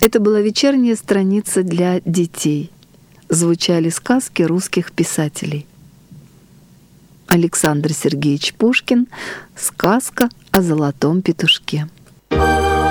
Это была вечерняя страница для детей. Звучали сказки русских писателей. Александр Сергеевич Пушкин. Сказка о золотом петушке.